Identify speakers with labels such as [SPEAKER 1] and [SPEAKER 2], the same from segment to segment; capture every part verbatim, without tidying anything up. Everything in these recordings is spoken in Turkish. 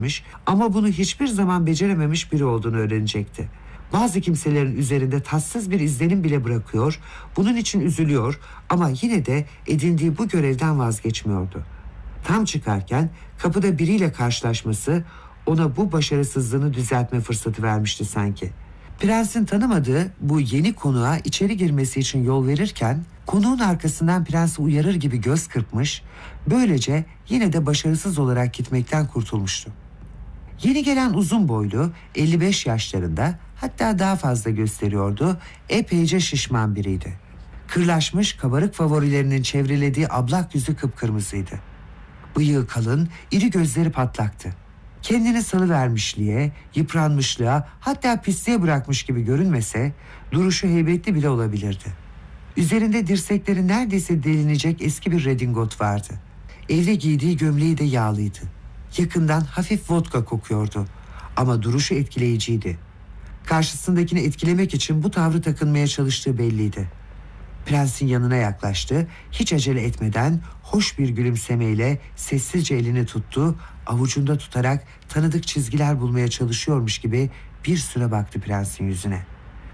[SPEAKER 1] ama bunu hiçbir zaman becerememiş biri olduğunu öğrenecekti. Bazı kimselerin üzerinde tatsız bir izlenim bile bırakıyor, bunun için üzülüyor ama yine de edindiği bu görevden vazgeçmiyordu. Tam çıkarken kapıda biriyle karşılaşması ona bu başarısızlığını düzeltme fırsatı vermişti sanki. Prensin tanımadığı bu yeni konuğa içeri girmesi için yol verirken konuğun arkasından prensi uyarır gibi göz kırpmış, böylece yine de başarısız olarak gitmekten kurtulmuştu. Yeni gelen uzun boylu, elli beş yaşlarında, hatta daha fazla gösteriyordu, epeyce şişman biriydi. Kırlaşmış kabarık favorilerinin çevrelediği ablak yüzü kıpkırmızıydı. Bıyığı kalın, iri gözleri patlaktı. Kendini salıvermişliğe, yıpranmışlığa, hatta pisliğe bırakmış gibi görünmese, duruşu heybetli bile olabilirdi. Üzerinde dirsekleri neredeyse delinecek eski bir redingot vardı. Evde giydiği gömleği de yağlıydı. Yakından hafif vodka kokuyordu ama duruşu etkileyiciydi. Karşısındakini etkilemek için bu tavrı takınmaya çalıştığı belliydi. Prensin yanına yaklaştı, hiç acele etmeden hoş bir gülümsemeyle sessizce elini tuttu, avucunda tutarak tanıdık çizgiler bulmaya çalışıyormuş gibi bir süre baktı prensin yüzüne.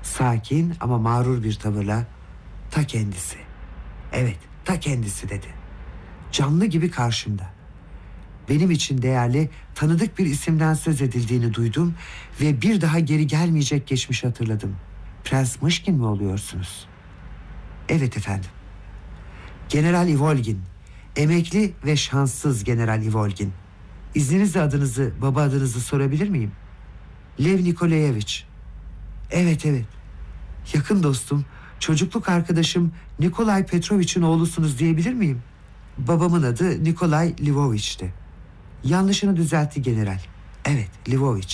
[SPEAKER 1] Sakin ama mağrur bir tavırla, "Ta kendisi. Evet, ta kendisi," dedi. "Canlı gibi karşımda. Benim için değerli, tanıdık bir isimden söz edildiğini duydum ve bir daha geri gelmeyecek geçmiş hatırladım. Prens Mışkin mi oluyorsunuz?" "Evet efendim." "General Ivolgin, emekli ve şanssız General Ivolgin. İzninizle adınızı, baba adınızı sorabilir miyim?" "Lev Nikolayevich." "Evet evet. Yakın dostum, çocukluk arkadaşım Nikolay Petrovich'in oğlusunuz diyebilir miyim?" "Babamın adı Nikolay Lvovich'ti." Yanlışını düzeltti general. "Evet, Lvovich."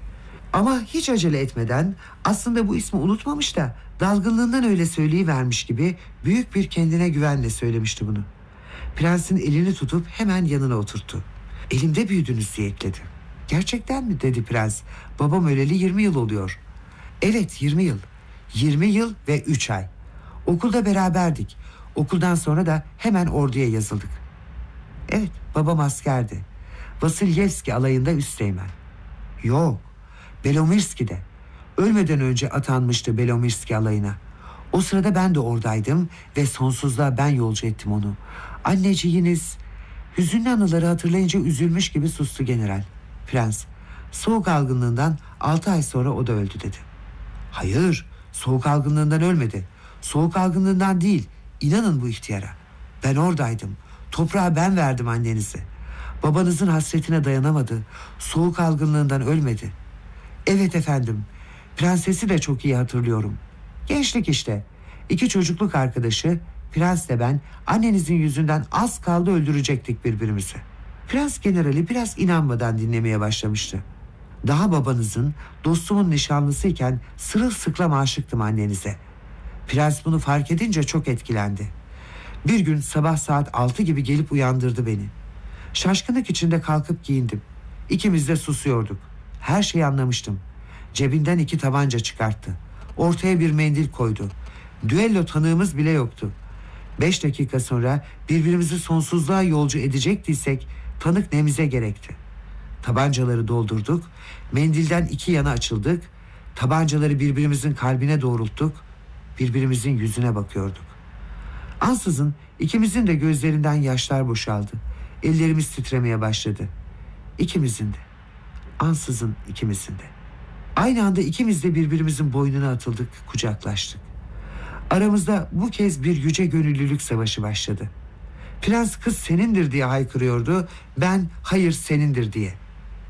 [SPEAKER 1] Ama hiç acele etmeden, aslında bu ismi unutmamış da dalgınlığından öyle söyleyivermiş gibi büyük bir kendine güvenle söylemişti bunu. Prensin elini tutup hemen yanına oturttu. "Elimde büyüdünüz," diye ekledi. "Gerçekten mi?" dedi prens. "Babam öleli yirmi yıl oluyor." "Evet, yirmi yıl. Yirmi yıl ve üç ay. Okulda beraberdik. Okuldan sonra da hemen orduya yazıldık." "Evet, babam askerdi. Vasilyevski alayında üsteğmen." "Yok, Belomirski'de. Ölmeden önce atanmıştı Belomirski alayına. O sırada ben de oradaydım ve sonsuzluğa ben yolcu ettim onu. Anneciğiniz..." Hüzünlü anıları hatırlayınca üzülmüş gibi sustu general. Prens, "Soğuk algınlığından altı ay sonra o da öldü," dedi. "Hayır, soğuk algınlığından ölmedi. Soğuk algınlığından değil, inanın bu ihtiyara. Ben oradaydım. Toprağa ben verdim annenizi. Babanızın hasretine dayanamadı. Soğuk algınlığından ölmedi." "Evet efendim. Prensesi de çok iyi hatırlıyorum. Gençlik işte. İki çocukluk arkadaşı, prensle ben, annenizin yüzünden az kaldı öldürecektik birbirimizi." Prens generali biraz inanmadan dinlemeye başlamıştı. "Daha babanızın, dostumun nişanlısıyken sırılsıklam aşıktım annenize." Prens bunu fark edince çok etkilendi. "Bir gün sabah saat altı gibi gelip uyandırdı beni. Şaşkınlık içinde kalkıp giyindim. İkimiz de susuyorduk. Her şeyi anlamıştım. Cebinden iki tabanca çıkarttı. Ortaya bir mendil koydu. Düello tanığımız bile yoktu. Beş dakika sonra birbirimizi sonsuzluğa yolcu edecektiysek tanık nemize gerekti. Tabancaları doldurduk. Mendilden iki yana açıldık. Tabancaları birbirimizin kalbine doğrulttuk. Birbirimizin yüzüne bakıyorduk. Ansızın ikimizin de gözlerinden yaşlar boşaldı. Ellerimiz titremeye başladı. İkimizin de. Ansızın ikimizin de. Aynı anda ikimiz de birbirimizin boynuna atıldık, kucaklaştık. Aramızda bu kez bir yüce gönüllülük savaşı başladı. Prens kız senindir diye haykırıyordu. Ben hayır senindir diye.